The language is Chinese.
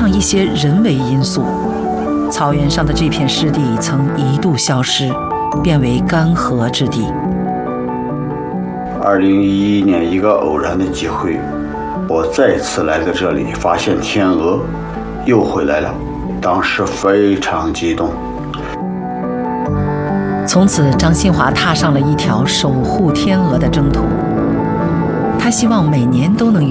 上一些人为因素，草原上的这片湿地曾一度消失，变为干涸之地。 2011年一个偶然的机会，我再次来到这里，发现天鹅又回来了，当时非常激动。 从此，张新华踏上了一条守护天鹅的征途。他希望每年都能与